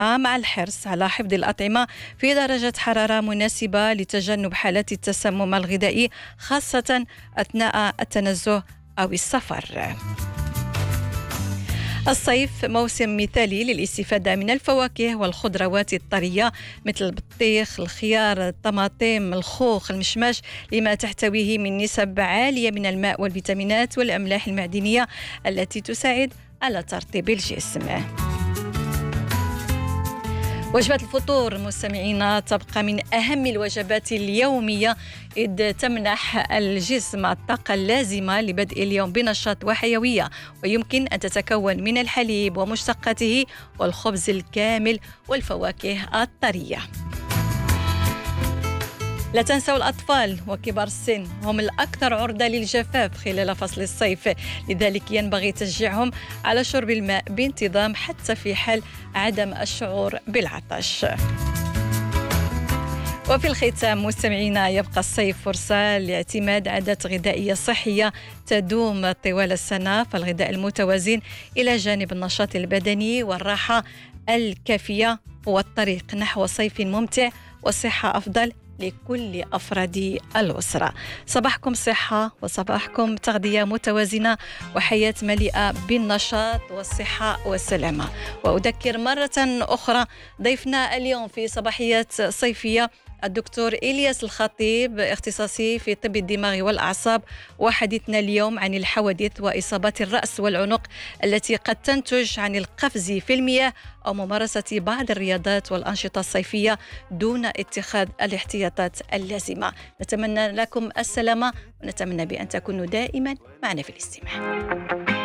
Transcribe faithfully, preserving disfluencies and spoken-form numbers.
مع الحرص على حفظ الأطعمة في درجة حرارة مناسبة لتجنب حالات التسمم الغذائي، خاصة أثناء التنزه أو السفر. الصيف موسم مثالي للاستفادة من الفواكه والخضروات الطرية مثل البطيخ، الخيار، الطماطم، الخوخ، المشماش، لما تحتويه من نسب عالية من الماء والفيتامينات والأملاح المعدنية التي تساعد على ترطيب الجسم. وجبة الفطور مستمعينا تبقى من أهم الوجبات اليومية، إذ تمنح الجسم الطاقة اللازمة لبدء اليوم بنشاط وحيوية، ويمكن أن تتكون من الحليب ومشتقاته والخبز الكامل والفواكه الطرية. لا تنسوا الأطفال وكبار السن، هم الأكثر عرضة للجفاف خلال فصل الصيف، لذلك ينبغي تشجيعهم على شرب الماء بانتظام حتى في حال عدم الشعور بالعطش. وفي الختام مستمعينا، يبقى الصيف فرصة لاعتماد عادات غذائية صحية تدوم طوال السنة، فالغذاء المتوازن إلى جانب النشاط البدني والراحة الكافية هو الطريق نحو صيف ممتع وصحة أفضل لكل أفراد الأسرة. صباحكم صحة وصباحكم تغذية متوازنة وحياة مليئة بالنشاط والصحة والسلامة. وأذكر مرة أخرى ضيفنا اليوم في صباحيات صيفية الدكتور إلياس الخطيب، اختصاصي في طب الدماغ والأعصاب، وحديثنا اليوم عن الحوادث وإصابات الرأس والعنق التي قد تنتج عن القفز في المياه أو ممارسة بعض الرياضات والأنشطة الصيفية دون اتخاذ الاحتياطات اللازمة. نتمنى لكم السلامة ونتمنى بأن تكونوا دائما معنا في الاستماع.